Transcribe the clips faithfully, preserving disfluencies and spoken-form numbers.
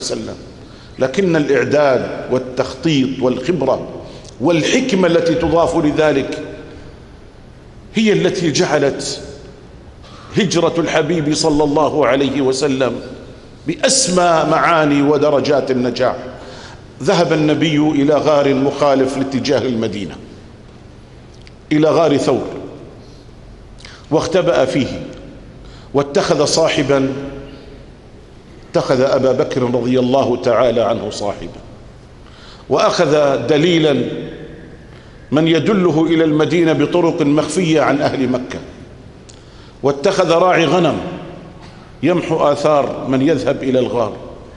وسلم، لكن الإعداد والتخطيط والخبرة والحكمة التي تضاف لذلك هي التي جعلت هجرة الحبيب صلى الله عليه وسلم بأسمى معاني ودرجات النجاح. ذهب النبي إلى غار مخالف لاتجاه المدينة، إلى غار ثور، واختبأ فيه، واتخذ صاحبا، اتخذ أبا بكر رضي الله تعالى عنه صاحبا، وأخذ دليلا من يدله إلى المدينة بطرق مخفية عن أهل مكة، واتخذ راعي غنم يمحو آثار من يذهب إلى الغار،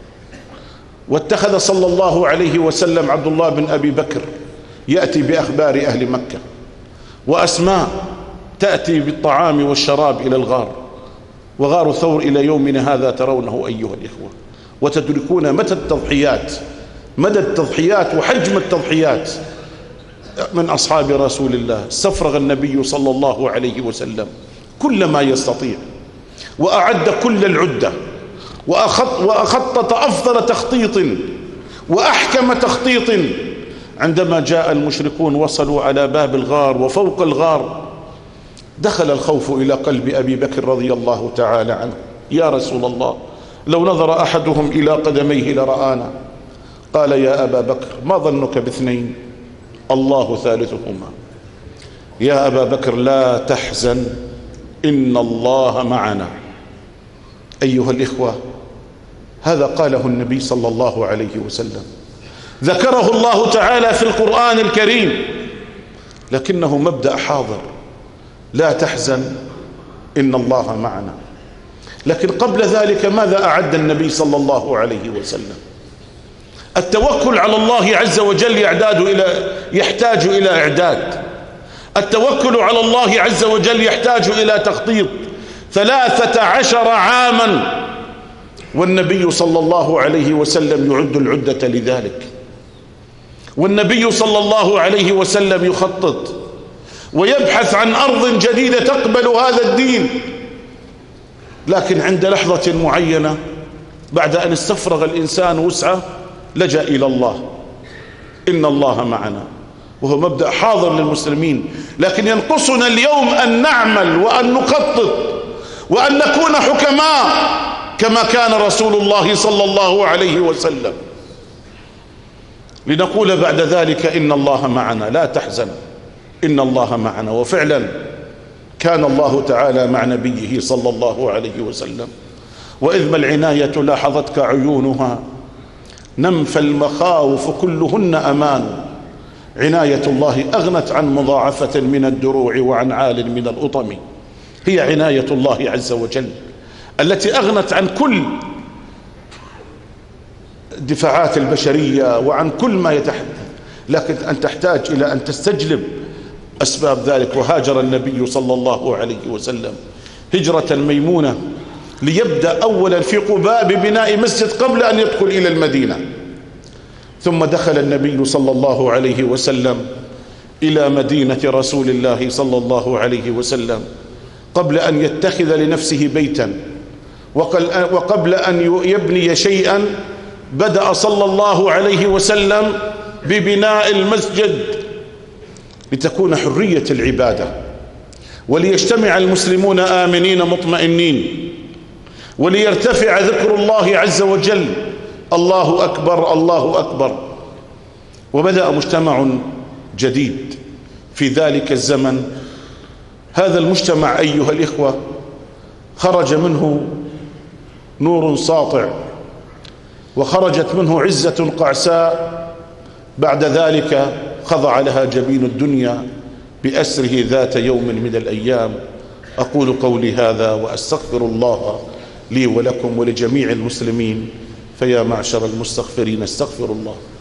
واتخذ صلى الله عليه وسلم عبد الله بن أبي بكر يأتي بأخبار أهل مكة، وأسماء تأتي بالطعام والشراب إلى الغار. وغار ثور إلى يومنا هذا ترونه أيها الإخوة، وتدركون متى التضحيات، مدى التضحيات وحجم التضحيات من أصحاب رسول الله. استفرغ النبي صلى الله عليه وسلم كل ما يستطيع، وأعد كل العدة، وأخط وأخطط أفضل تخطيط وأحكم تخطيط. عندما جاء المشركون وصلوا على باب الغار وفوق الغار، دخل الخوف إلى قلب أبي بكر رضي الله تعالى عنه. يا رسول الله، لو نظر أحدهم إلى قدميه لرآنا. قال يا أبا بكر، ما ظنك باثنين؟ الله ثالثهما. يا أبا بكر لا تحزن، إن الله معنا. أيها الإخوة، هذا قاله النبي صلى الله عليه وسلم، ذكره الله تعالى في القرآن الكريم، لكنه مبدأ حاضر، لا تحزن إن الله معنا. لكن قبل ذلك ماذا أعد النبي صلى الله عليه وسلم؟ التوكل على الله عز وجل يعداد إلى يحتاج إلى إعداد. التوكل على الله عز وجل يحتاج إلى تخطيط. ثلاثة عشر عاما والنبي صلى الله عليه وسلم يعد العدة لذلك، والنبي صلى الله عليه وسلم يخطط ويبحث عن أرض جديدة تقبل هذا الدين. لكن عند لحظة معينة بعد أن استفرغ الإنسان وسعه لجأ إلى الله، إن الله معنا، وهو مبدأ حاضر للمسلمين. لكن ينقصنا اليوم أن نعمل وأن نخطط وأن نكون حكماء كما كان رسول الله صلى الله عليه وسلم، لنقول بعد ذلك إن الله معنا، لا تحزن إن الله معنا. وفعلا كان الله تعالى مع نبيه صلى الله عليه وسلم. وإذ ما العناية لاحظتك عيونها، نم فالمخاوف كلهن أمان. عناية الله أغنت عن مضاعفة من الدروع وعن عال من الأطم. هي عناية الله عز وجل التي أغنت عن كل الدفاعات البشرية وعن كل ما يتحدث، لكن أن تحتاج إلى أن تستجلب أسباب ذلك. وهاجر النبي صلى الله عليه وسلم هجرة ميمونة ليبدأ أولا في قباء ببناء مسجد قبل أن يدخل إلى المدينة. ثم دخل النبي صلى الله عليه وسلم إلى مدينة رسول الله صلى الله عليه وسلم قبل أن يتخذ لنفسه بيتا، وقبل أن يبني شيئا بدأ صلى الله عليه وسلم ببناء المسجد لتكون حرية العبادة، وليجتمع المسلمون آمنين مطمئنين، وليرتفع ذكر الله عز وجل. الله أكبر الله أكبر. وبدأ مجتمع جديد في ذلك الزمن. هذا المجتمع أيها الإخوة خرج منه نور ساطع، وخرجت منه عزة قعساء بعد ذلك خضع لها جبين الدنيا بأسره ذات يوم من الأيام. أقول قولي هذا وأستغفر الله لي ولكم ولجميع المسلمين، فيا معشر المستغفرين استغفروا الله.